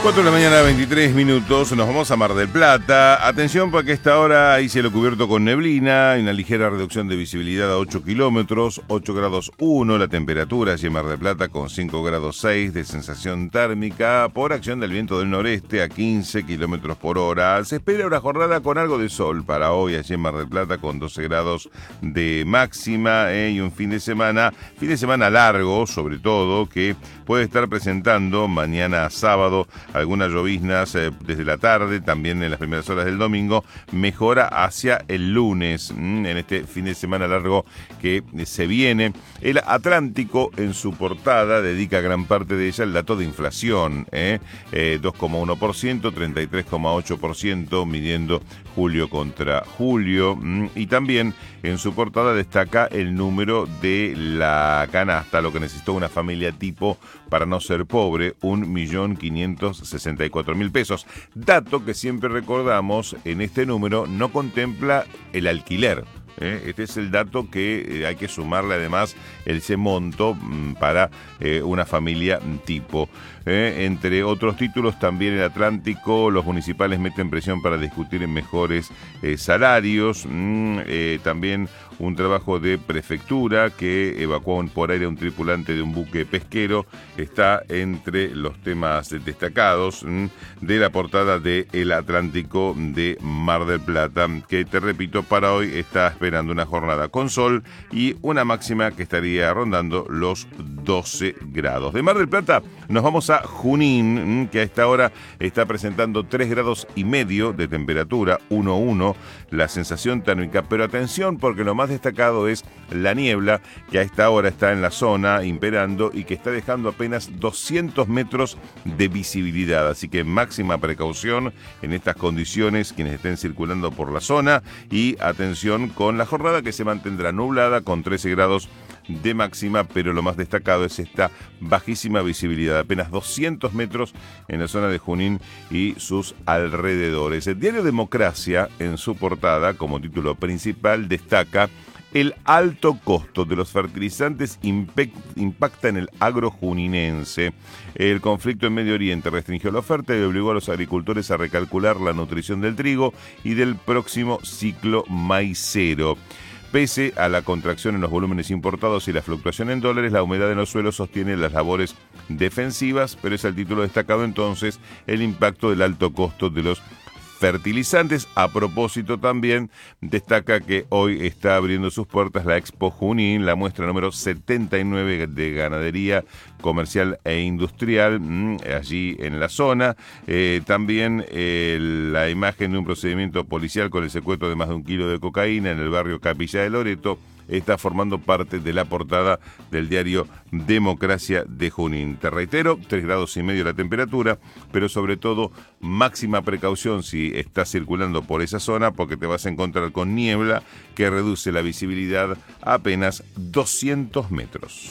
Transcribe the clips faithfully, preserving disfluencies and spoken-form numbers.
cuatro de la mañana, veintitrés minutos, nos vamos a Mar del Plata. Atención porque a esta hora hay cielo cubierto con neblina, una ligera reducción de visibilidad a ocho kilómetros, ocho grados uno la temperatura allí en Mar del Plata con cinco grados seis de sensación térmica por acción del viento del noreste a quince kilómetros por hora. Se espera una jornada con algo de sol para hoy allí en Mar del Plata con doce grados de máxima eh, y un fin de semana, fin de semana largo sobre todo, que puede estar presentando mañana sábado algunas lloviznas eh, desde la tarde, también en las primeras horas del domingo, mejora hacia el lunes, mmm, en este fin de semana largo que se viene. El Atlántico en su portada dedica gran parte de ella al dato de inflación, eh, eh, dos coma uno por ciento, treinta y tres coma ocho por ciento, midiendo julio contra julio, mmm, y también en su portada destaca el número de la canasta, lo que necesitó una familia tipo para no ser pobre, un millón quinientos sesenta y cuatro mil pesos. Dato que siempre recordamos, en este número no contempla el alquiler. ¿eh? Este es el dato que eh, hay que sumarle además ese monto mm, para eh, una familia tipo. ¿eh? Entre otros títulos, también el Atlántico, los municipales meten presión para discutir en mejores eh, salarios. Mm, eh, también un trabajo de prefectura que evacuó por aire a un tripulante de un buque pesquero. Está entre los temas destacados mm, de la portada de El Atlántico de Mar del Plata, que te repito, para hoy está esperando una jornada con sol y una máxima que estaría rondando los doce grados. De Mar del Plata nos vamos a Junín, que a esta hora está presentando tres grados y medio de temperatura, uno coma uno la sensación térmica, pero atención porque lo más destacado es la niebla que a esta hora está en la zona imperando y que está dejando apenas doscientos metros de visibilidad, así que máxima precaución en estas condiciones quienes estén circulando por la zona y atención con la jornada que se mantendrá nublada con trece grados de máxima, pero lo más destacado es esta bajísima visibilidad, apenas doscientos metros en la zona de Junín y sus alrededores. El diario Democracia, en su portada, como título principal, destaca: el alto costo de los fertilizantes impacta en el agro juninense. El conflicto en Medio Oriente restringió la oferta y obligó a los agricultores a recalcular la nutrición del trigo y del próximo ciclo maicero. Pese a la contracción en los volúmenes importados y la fluctuación en dólares, la humedad en los suelos sostiene las labores defensivas, pero es el título destacado entonces el impacto del alto costo de los fertilizantes. A propósito, también destaca que hoy está abriendo sus puertas la Expo Junín, la muestra número setenta y nueve de ganadería comercial e industrial, mmm, allí en la zona. Eh, también eh, la imagen de un procedimiento policial con el secuestro de más de un kilo de cocaína en el barrio Capilla de Loreto está formando parte de la portada del diario Democracia de Junín. Te reitero, tres grados y medio la temperatura, pero sobre todo máxima precaución si estás circulando por esa zona porque te vas a encontrar con niebla que reduce la visibilidad a apenas doscientos metros.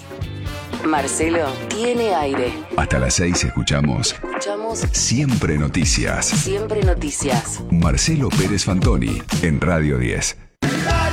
Marcelo tiene aire. Hasta las seis escuchamos. Escuchamos Siempre Noticias. Siempre Noticias. Marcelo Pérez Fantoni en Radio diez.